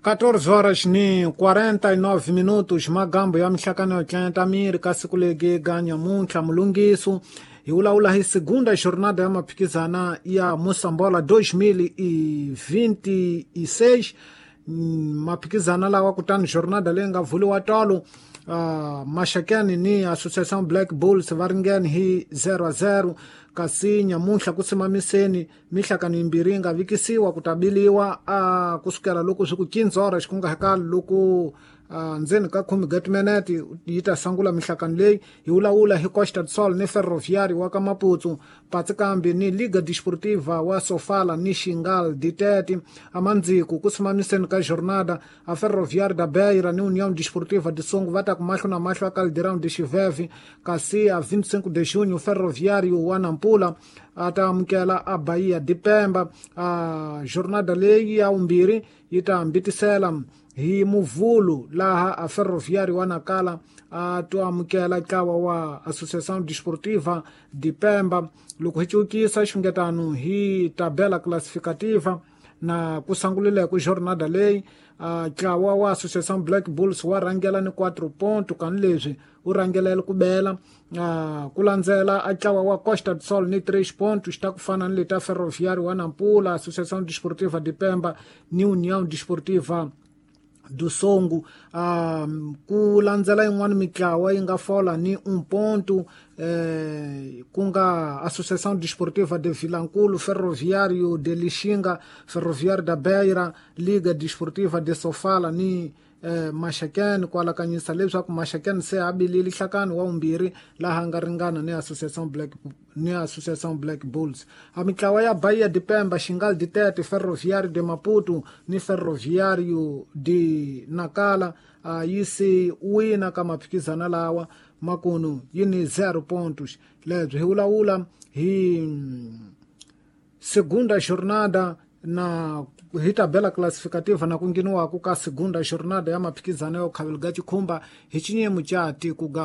14 horas ni 49 minutos magambo ya mhlakano ya 30 ka siku lege ganha muntlha mulungiso hiwulaula hi segunda jornada ya maphikizana ya Mosambola 2026 maphikizana lawa kutani jornada leyi nga vuliwa tolo Mashakeni ni Association Black Bulls va ringene hi 0-0 kasi nyamuntlha ku tsimamiseni mihlakano yimbirhi nga vikisiwa ku tabiliwa kusukela loko swi ku 15 horas ku nga hakali loko ndzeni ka 10 minute yi ta sangula mihlakano leyi hi wulawula hi Costa do Sol ni Ferroviário wa ka Maputo patsikambe ni Liga Desportiva wa Sofala ni Xingal Ditete amandziku ku tsimamiseni ka jornada a Ferroviário da Beira ni União Desportiva de Songo va ta ku mahlo na mahlo a Caldeirão de Xiveve kasi a 25 de junho Ferroviário wa Nampula ataamukela a Bahia de Pemba a jornada leyi ya umbirhi yi ta ambitisela hi muvulu laha a Ferroviário wa Nakala atoamukela ntlawa wa Associação Desportiva de Pemba loko hi cukisa xungetano hi tabela classificativa na ku sangulile ku jornada leyi ntlawa wa Associação Black Bulls wa rhangela ni 4 pontos kani leswi u rhangelele ku bela ku landzela a ntlawa wa Costa do Sol ni 3 pontos ta ku fana ni le ta Ferroviário wa Nampula Associação Desportiva de Pemba ni União Desportiva do Songo ku landzela yin'wana mitlawa yi nga fola ni 1 ponto ku nga Associação Desportiva de Vilanculo Ferroviário de Lixinga Ferroviário da Beira Liga Desportiva de Sofala ni Mashakeni ku alakanyisa leswaku Mashakeni se abilile nhlakano wa umbirhi laha nga ringana ni Associação Black Bulls a mitlawa ya Bahia de Pemba Xingal Ditete Ferroviário de Maputo ni Ferroviário de Nakala yi se wina ka maphikizana lawa makuno yi ni 0 pontos lebyi hi wulawula hi segunda jornada na hi tabela classificativa na ku nginiwaku ka segunda jornada ya maphikizano yo khavelga cikhumba hi cinyemu ca tiko